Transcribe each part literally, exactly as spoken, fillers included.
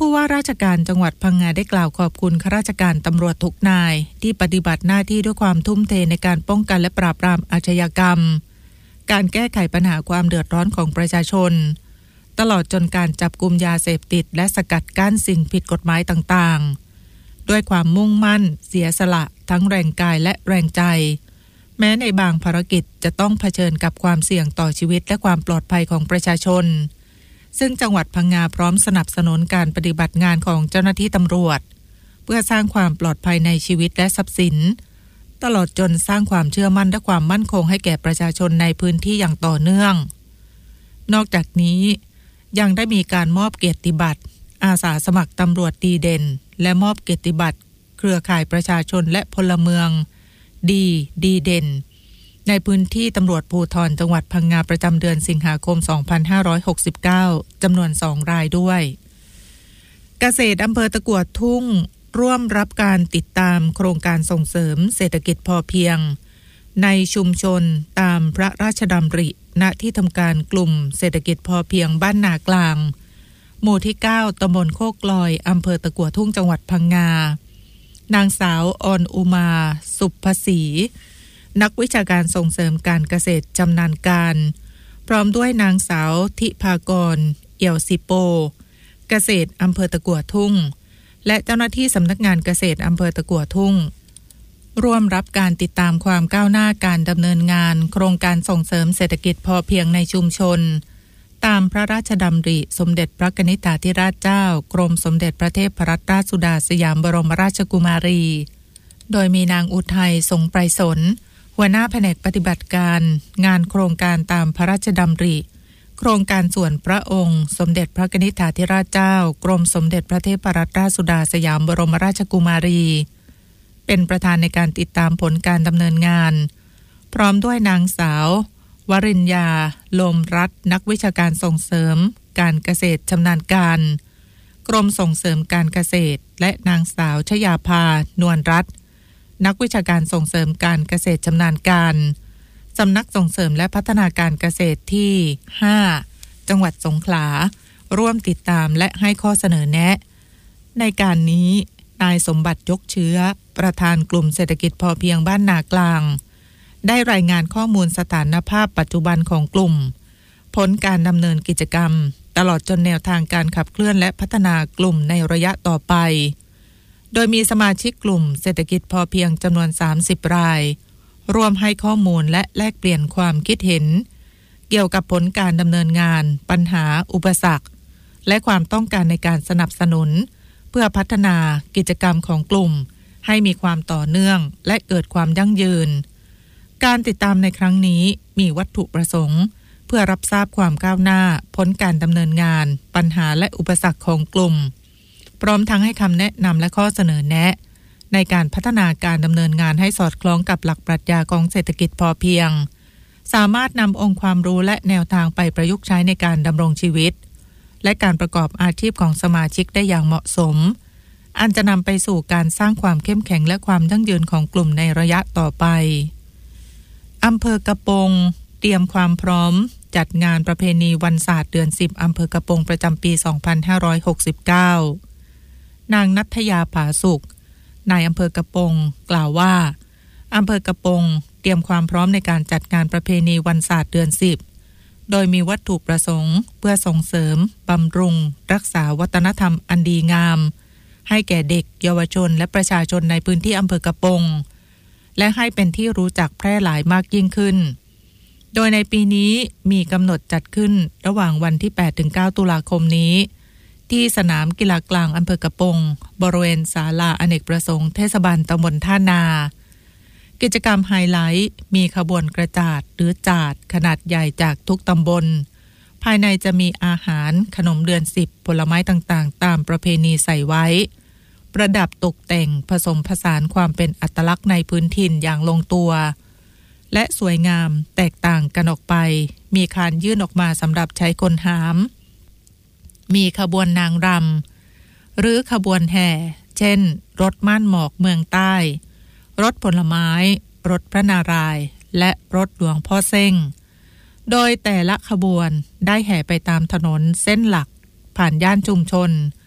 ผู้ว่าราชการจังหวัดพังงาได้กล่าวขอบคุณข้าราชการตำรวจทุกนายที่ปฏิบัติหน้าที่ด้วยความทุ่มเทในการป้องกันและปราบปรามอาชญากรรมการแก้ไขปัญหาความเดือดร้อนของประชาชนตลอดจนการจับกุมยาเสพติดและสกัดกั้นสิ่งผิดกฎหมายต่างๆด้วยความมุ่งมั่นเสียสละทั้งแรงกายและแรงใจแม้ในบางภารกิจจะต้องเผชิญกับความเสี่ยงต่อชีวิตและความปลอดภัยของประชาชนซึ่งจังหวัดพังงาพร้อมสนับสนุนการปฏิบัติงานของเจ้าหน้าที่ตำรวจเพื่อสร้างความปลอดภัยในชีวิตและทรัพย์สินตลอดจนสร้างความเชื่อมั่นและความมั่นคงให้แก่ประชาชนในพื้นที่อย่างต่อเนื่องนอกจากนี้ยังได้มีการมอบเกียรติบัตรอาสาสมัครตำรวจดีเด่นและมอบเกียรติบัตรเครือข่ายประชาชนและพลเมืองดีดีเด่นในพื้นที่ตำรวจภูธรจังหวัดพังงาประจำเดือนสิงหาคมสองพันห้าร้อยหกสิบเก้าจำนวนสองรายด้วยเกษตรอำเภอตะกั่วทุ่งร่วมรับการติดตามโครงการส่งเสริมเศรษฐกิจพอเพียงในชุมชนตามพระราชดำริณที่ทำการกลุ่มเศรษฐกิจพอเพียงบ้านนากลางหมู่ที่เก้าตำบลโคกลอยอำเภอตะกั่วทุ่งจังหวัดพังงานางสาวออนอุมาสุภศรีนักวิชาการส่งเสริมการเกษตรชำนาญการพร้อมด้วยนางสาวทิภากรเอี่ยวสิโปเกษตรอำเภอตะกั่วทุ่งและเจ้าหน้าที่สำนักงานเกษตรอำเภอตะกั่วทุ่งร่วมรับการติดตามความก้าวหน้าการดำเนินงานโครงการส่งเสริมเศรษฐกิจพอเพียงในชุมชนตามพระราชดำริสมเด็จพระกนิษฐาธิราชเจ้ากรมสมเด็จพระเทพรัตนราชสุดาสยามบรมราชกุมารีโดยมีนางอุทัยสงไพรสนหัวหน้าแผนกปฏิบัติการงานโครงการตามพระราชดำริโครงการส่วนพระองค์สมเด็จพระกนิษฐาธิราชเจ้ากรมสมเด็จพระเทพรัตนราชสุดาสยามบรมราชกุมารีเป็นประธานในการติดตามผลการดำเนินงานพร้อมด้วยนางสาววริญญาโลมรัตน์นักวิชาการส่งเสริมการเกษตรชำนาญการกรมส่งเสริมการเกษตรและนางสาวชยาภานวลรัตน์นักวิชาการส่งเสริมการเกษตรชำนาญการสำนักส่งเสริมและพัฒนาการเกษตรที่ห้าจังหวัดสงขลาร่วมติดตามและให้ข้อเสนอแนะในการนี้นายสมบัติยกเชื้อประธานกลุ่มเศรษฐกิจพอเพียงบ้านนากลางได้รายงานข้อมูลสถานภาพปัจจุบันของกลุ่มผลการดำเนินกิจกรรมตลอดจนแนวทางการขับเคลื่อนและพัฒนากลุ่มในระยะต่อไปโดยมีสมาชิกกลุ่มเศรษฐกิจพอเพียงจำนวนสามสิบรายร่วมให้ข้อมูลและแลกเปลี่ยนความคิดเห็นเกี่ยวกับผลการดำเนินงานปัญหาอุปสรรคและความต้องการในการสนับสนุนเพื่อพัฒนากิจกรรมของกลุ่มให้มีความต่อเนื่องและเกิดความยั่งยืนการติดตามในครั้งนี้มีวัตถุประสงค์เพื่อรับทราบความก้าวหน้าผลการดำเนินงานปัญหาและอุปสรรคของกลุ่มพร้อมทั้งให้คำแนะนำและข้อเสนอแนะในการพัฒนาการดำเนินงานให้สอดคล้องกับหลักปรัชญาของเศรษฐกิจพอเพียงสามารถนำองค์ความรู้และแนวทางไปประยุกต์ใช้ในการดำรงชีวิตและการประกอบอาชีพของสมาชิกได้อย่างเหมาะสมอันจะนำไปสู่การสร้างความเข้มแข็งและความยั่งยืนของกลุ่มในระยะต่อไปอำเภอกระโปงเตรียมความพร้อมจัดงานประเพณีวันศาสตร์เดือนสิบอำเภอกระโปงประจำปีสองพันห้าร้อยหกสิบเก้านางณัฐยาผาสุขนายอำเภอกระโปงกล่าวว่าอำเภอกระโปงเตรียมความพร้อมในการจัดงานประเพณีวันศาสตร์เดือนสิบโดยมีวัตถุประสงค์เพื่อส่งเสริมบำรุงรักษาวัฒนธรรมอันดีงามให้แก่เด็กเยาวชนและประชาชนในพื้นที่อำเภอกระโปงและให้เป็นที่รู้จักแพร่หลายมากยิ่งขึ้นโดยในปีนี้มีกำหนดจัดขึ้นระหว่างวันที่ แปดถึงเก้า ตุลาคมนี้ที่สนามกีฬากลางอำเภอกระโปงบริเวณศาลาอเนกประสงค์เทศบาลตำบลท่านากิจกรรมไฮไลท์มีขบวนกระจาดหรือจาดขนาดใหญ่จากทุกตำบลภายในจะมีอาหารขนมเดือนสิบผลไม้ต่างๆตามประเพณีใส่ไว้ประดับตกแต่งผสมผสานความเป็นอัตลักษณ์ในพื้นถิ่นอย่างลงตัวและสวยงามแตกต่างกันออกไปมีคานยื่นออกมาสำหรับใช้คนหามมีขบวนนางรำหรือขบวนแห่เช่นรถม่านหมอกเมืองใต้รถผลไม้รถพระนารายณ์และรถหลวงพ่อเซ้งโดยแต่ละขบวนได้แห่ไปตามถนนเส้นหลักผ่านย่านชุมชน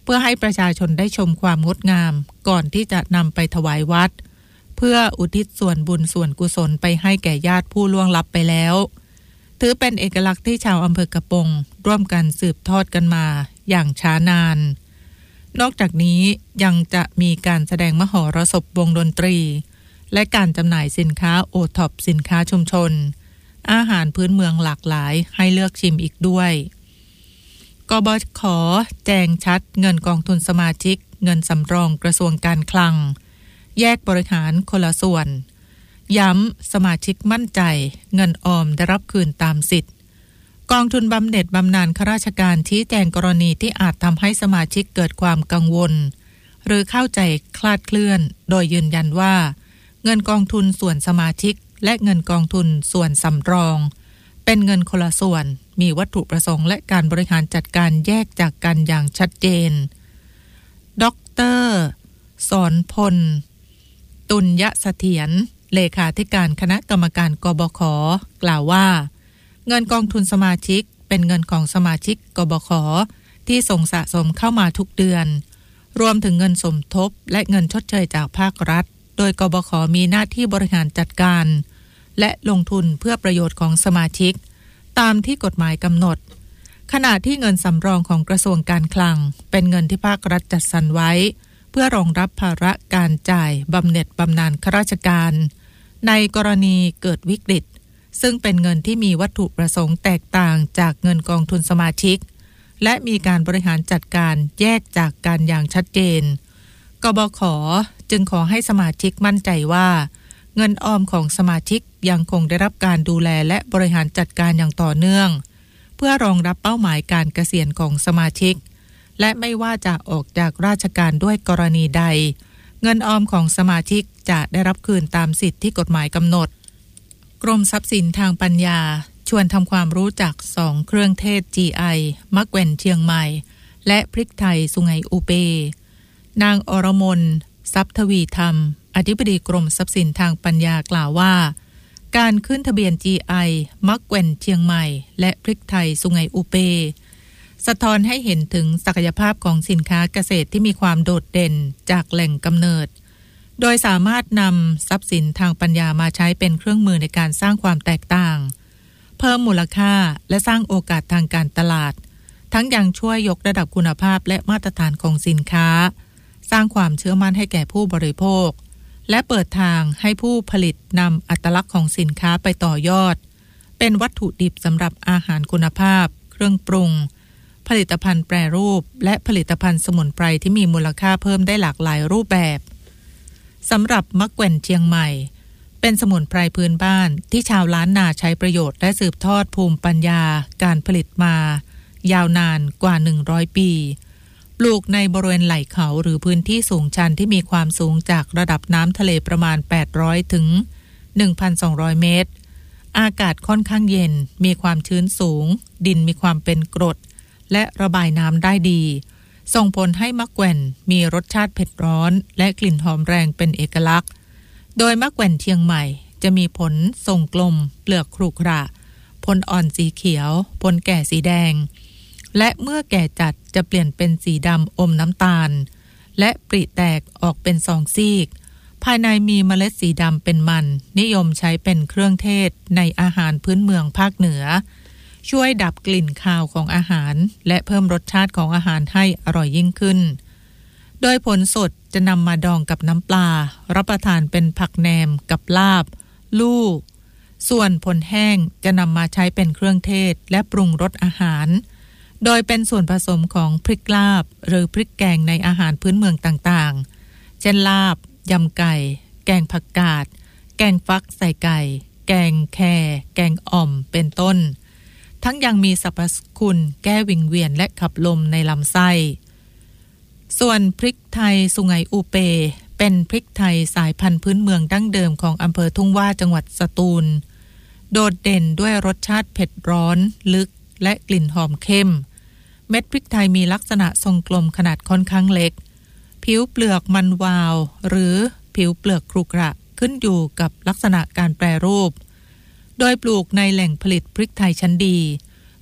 พื่อให้ประชาชนได้ชมความงดงามก่อนที่จะนำไปถวายวัดเพื่ออุทิศส่วนบุญส่วนกุศลไปให้แก่ญาติผู้ล่วงลับไปแล้วถือเป็นเอกลักษณ์ที่ชาวอำเภอกระปงร่วมกันสืบทอดกันมาอย่างช้านานนอกจากนี้ยังจะมีการแสดงมหรสพวงดนตรีและการจำหน่ายสินค้าโอท็อปสินค้าชุมชนอาหารพื้นเมืองหลากหลายให้เลือกชิมอีกด้วยกบข.แจงชัดเงินกองทุนสมาชิกเงินสำรองกระทรวงการคลังแยกบริหารคนละส่วนย้ำสมาชิกมั่นใจเงินออมได้รับคืนตามสิทธิ์กองทุนบำเหน็จบำนาญข้าราชการชี้แจงกรณีที่อาจทำให้สมาชิกเกิดความกังวลหรือเข้าใจคลาดเคลื่อนโดยยืนยันว่าเงินกองทุนส่วนสมาชิกและเงินกองทุนส่วนสำรองเป็นเงินคนละส่วนมีวัตถุประสงค์และการบริหารจัดการแยกจากกันอย่างชัดเจนดร.สอนพลตุลยเสถียรเลขาธิการคณะกรรมการกบข.กล่าวว่าเงินกองทุนสมาชิกเป็นเงินของสมาชิกกบข.ที่ส่งสะสมเข้ามาทุกเดือนรวมถึงเงินสมทบและเงินชดเชยจากภาครัฐโดยกบข.มีหน้าที่บริหารจัดการและลงทุนเพื่อประโยชน์ของสมาชิกตามที่กฎหมายกำหนดขณะที่เงินสำรองของกระทรวงการคลังเป็นเงินที่ภาครัฐจัดสรรไว้เพื่อรองรับภาระการจ่ายบำเหน็จบำนาญข้าราชการในกรณีเกิดวิกฤตซึ่งเป็นเงินที่มีวัตถุประสงค์แตกต่างจากเงินกองทุนสมาชิกและมีการบริหารจัดการแยกจากกันอย่างชัดเจนกบข.จึงขอให้สมาชิกมั่นใจว่าเงินออมของสมาชิกยังคงได้รับการดูแลและบริหารจัดการอย่างต่อเนื่องเพื่อรองรับเป้าหมายการเกษียณของสมาชิกและไม่ว่าจะออกจากราชการด้วยกรณีใดเงินออมของสมาชิกจะได้รับคืนตามสิทธิที่กฎหมายกำหนดกรมทรัพย์สินทางปัญญาชวนทำความรู้จักสองเครื่องเทศ จี ไอ มะแกว่นเชียงใหม่และพริกไทยสุไหงอูเปนางอรมนทรัพย์ทวีธรรมอธิบดีกรมทรัพย์สินทางปัญญากล่าวว่าการขึ้นทะเบียน จี ไอ มะแกว่นเชียงใหม่และพริกไทยสุไหงอูเปสะท้อนให้เห็นถึงศักยภาพของสินค้าเกษตรที่มีความโดดเด่นจากแหล่งกำเนิดโดยสามารถนำทรัพย์สินทางปัญญามาใช้เป็นเครื่องมือในการสร้างความแตกต่างเพิ่มมูลค่าและสร้างโอกาสทางการตลาดทั้งยังช่วยยกระดับคุณภาพและมาตรฐานของสินค้าสร้างความเชื่อมั่นให้แก่ผู้บริโภคและเปิดทางให้ผู้ผลิตนำอัตลักษณ์ของสินค้าไปต่อยอดเป็นวัตถุดิบสำหรับอาหารคุณภาพเครื่องปรุงผลิตภัณฑ์แปรรูปและผลิตภัณฑ์สมุนไพรที่มีมูลค่าเพิ่มได้หลากหลายรูปแบบสำหรับมะแกว่นเชียงใหม่เป็นสมุนไพรพื้นบ้านที่ชาวล้านนาใช้ประโยชน์และสืบทอดภูมิปัญญาการผลิตมายาวนานกว่าหนึ่งร้อยปีปลูกในบริเวณไหล่เขาหรือพื้นที่สูงชันที่มีความสูงจากระดับน้ำทะเลประมาณแปดร้อยถึง หนึ่งพันสองร้อย เมตรอากาศค่อนข้างเย็นมีความชื้นสูงดินมีความเป็นกรดและระบายน้ำได้ดีส่งผลให้มะแกว่นมีรสชาติเผ็ดร้อนและกลิ่นหอมแรงเป็นเอกลักษณ์โดยมะแกว่นเชียงใหม่จะมีผลทรงกลมเปลือกขรุขระผลอ่อนสีเขียวผลแก่สีแดงและเมื่อแก่จัดจะเปลี่ยนเป็นสีดำอมน้ำตาลและปริแตกออกเป็นสองซีกภายในมีเมล็ดสีดำเป็นมันนิยมใช้เป็นเครื่องเทศในอาหารพื้นเมืองภาคเหนือช่วยดับกลิ่นคาวของอาหารและเพิ่มรสชาติของอาหารให้อร่อยยิ่งขึ้นโดยผลสดจะนำมาดองกับน้ำปลารับประทานเป็นผักแหนมกับลาบลู่ส่วนผลแห้งจะนำมาใช้เป็นเครื่องเทศและปรุงรสอาหารโดยเป็นส่วนผสมของพริกลาบหรือพริกแกงในอาหารพื้นเมืองต่างๆเช่นลาบยำไก่แกงผักกาดแกงฟักใส่ไก่แกงแคแกงอ่อมเป็นต้นทั้งยังมีสรรพคุณแก้วิงเวียนและขับลมในลำไส้ส่วนพริกไทยสุไหงอูเปเป็นพริกไทยสายพันธุ์พื้นเมืองดั้งเดิมของอำเภอทุ่งว่าจังหวัดสตูลโดดเด่นด้วยรสชาติเผ็ดร้อนลึกและกลิ่นหอมเข้มเม็ดพริกไทยมีลักษณะทรงกลมขนาดค่อนข้างเล็กผิวเปลือกมันวาวหรือผิวเปลือกขรุขระขึ้นอยู่กับลักษณะการแปรรูปโดยปลูกในแหล่งผลิตพริกไทยชั้นดี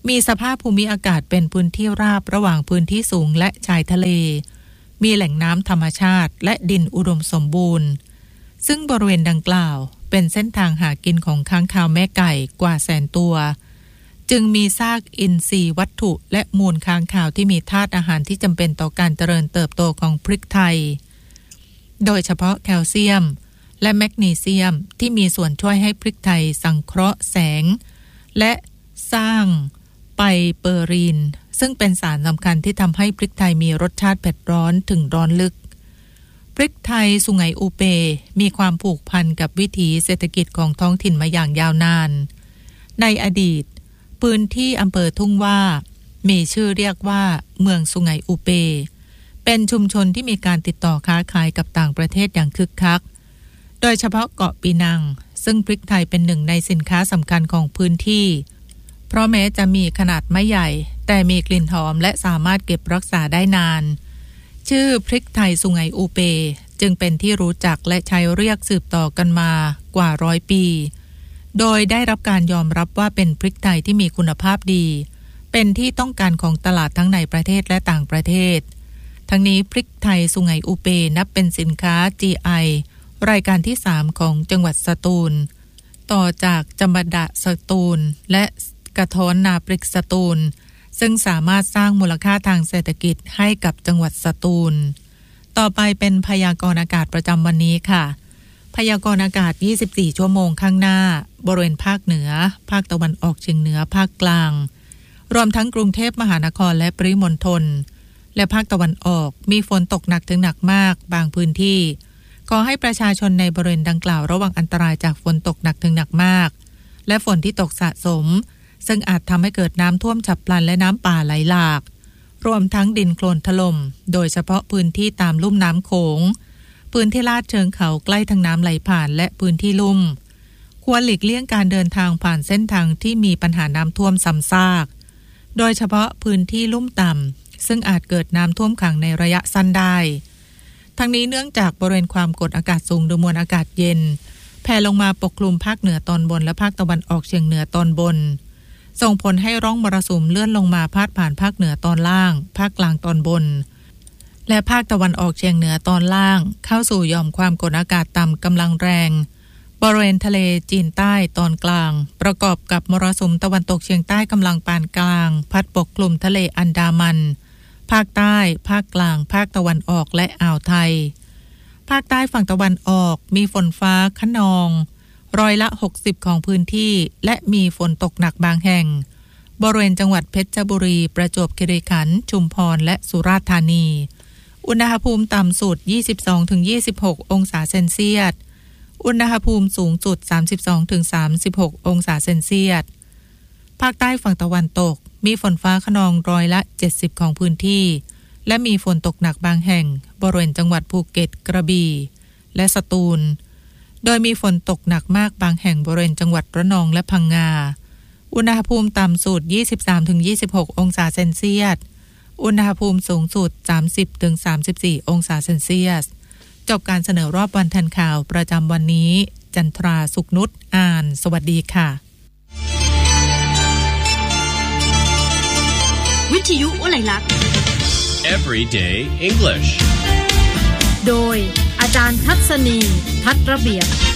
มีสภาพภูมิอากาศเป็นพื้นที่ราบระหว่างพื้นที่สูงและชายทะเลมีแหล่งน้ำธรรมชาติและดินอุดมสมบูรณ์ซึ่งบริเวณดังกล่าวเป็นเส้นทางหากินของค้างคาวแม่ไก่กว่าแสนตัวจึงมีซากอินทรีย์วัตถุและมูลค้างคาวที่มีธาตุอาหารที่จำเป็นต่อการเจริญเติบโตของพริกไทยโดยเฉพาะแคลเซียมและแมกนีเซียมที่มีส่วนช่วยให้พริกไทยสังเคราะห์แสงและสร้างไพเปอรีนซึ่งเป็นสารสำคัญที่ทำให้พริกไทยมีรสชาติเผ็ดร้อนถึงร้อนลึกพริกไทยสุไหงอูเปมีความผูกพันกับวิถีเศรษฐกิจของท้องถิ่นมาอย่างยาวนานในอดีตพื้นที่อำเภอทุ่งว่ามีชื่อเรียกว่าเมืองสุไหงอูเปเป็นชุมชนที่มีการติดต่อค้าขายกับต่างประเทศอย่างคึกคักโดยเฉพาะเกาะปีนังซึ่งพริกไทยเป็นหนึ่งในสินค้าสำคัญของพื้นที่เพราะแม้จะมีขนาดไม่ใหญ่แต่มีกลิ่นหอมและสามารถเก็บรักษาได้นานชื่อพริกไทยสุไหงอูเปจึงเป็นที่รู้จักและใช้เรียกสืบต่อกันมากว่าร้อยปีโดยได้รับการยอมรับว่าเป็นพริกไทยที่มีคุณภาพดีเป็นที่ต้องการของตลาดทั้งในประเทศและต่างประเทศทั้งนี้พริกไทยสุไหงอูเปนับเป็นสินค้า จี ไอ รายการที่สามของจังหวัดสตูลต่อจากจำปาดะสตูลและกระท้อนนาปริกสตูลซึ่งสามารถสร้างมูลค่าทางเศรษฐกิจให้กับจังหวัดสตูลต่อไปเป็นพยากรณ์อากาศประจำวันนี้ค่ะพยากรณ์อากาศยี่สิบสี่ชั่วโมงข้างหน้าบริเวณภาคเหนือภาคตะวันออกเฉียงเหนือภาคกลางรวมทั้งกรุงเทพมหานครและปริมณฑลและภาคตะวันออกมีฝนตกหนักถึงหนักมากบางพื้นที่ขอให้ประชาชนในบริเวณดังกล่าวระวังอันตรายจากฝนตกหนักถึงหนักมากและฝนที่ตกสะสมซึ่งอาจทำให้เกิดน้ำท่วมฉับพลันและน้ำป่าไหลหลากรวมทั้งดินโคลนถล่มโดยเฉพาะพื้นที่ตามลุ่มน้ำโขงพื้นที่ลาดเชิงเขาใกล้ทางน้ำไหลผ่านและพื้นที่ลุ่มควรหลีกเลี่ยงการเดินทางผ่านเส้นทางที่มีปัญหาน้ำท่วมซ้ำซากโดยเฉพาะพื้นที่ลุ่มต่ำซึ่งอาจเกิดน้ำท่วมขังในระยะสั้นได้ทั้งนี้เนื่องจากบริเวณความกดอากาศสูงหรือมวลอากาศเย็นแผ่ลงมาปกคลุมภาคเหนือตอนบนและภาคตะวันออกเฉียงเหนือตอนบนส่งผลให้ร่องมรสุมเลื่อนลงมาพาดผ่านภาคเหนือตอนล่างภาคกลางตอนบนและภาคตะวันออกเฉียงเหนือตอนล่างเข้าสู่หย่อมความกดอากาศต่ำกำลังแรงบริเวณทะเลจีนใต้ตอนกลางประกอบกับมรสุมตะวันตกเฉียงใต้กำลังปานกลางพัดปกคลุมทะเลอันดามันภาคใต้ภาคกลางภาคตะวันออกและอ่าวไทยภาคใต้ฝั่งตะวันออกมีฝนฟ้าคะนองร้อยละหกสิบของพื้นที่และมีฝนตกหนักบางแห่งบริเวณจังหวัดเพชรบุรีประจวบคีรีขันธ์ชุมพรและสุราษฎร์ธานีอุณหภูมิต่ำสุด ยี่สิบสองถึงยี่สิบหก องศาเซนเซียสอุณหภูมิสูงสุด สามสิบสองถึงสามสิบหก องศาเซนเซียสภาคใต้ฝั่งตะวันตกมีฝนฟ้าคะนองร้อยละเจ็ดสิบของพื้นที่และมีฝนตกหนักบางแห่งบริเวณจังหวัดภูเก็ตกระบี่และสตูลโดยมีฝนตกหนักมากบางแห่งบริเวณจังหวัดระนองและพังงาอุณหภูมิต่ำสุด ยี่สิบสามถึงยี่สิบหก องศาเซนเซียสอุณหภูมิสูงสุด สามสิบถึงสามสิบสี่ องศาเซนเซียสจบการเสนอรอบวันทันข่าวประจำวันนี้จันทราสุขนุชอ่านสวัสดีค่ะวิทยุอุไรลักษณ์ Everyday English โดยอาจารย์ทัศนีทัศน์ระเบียบ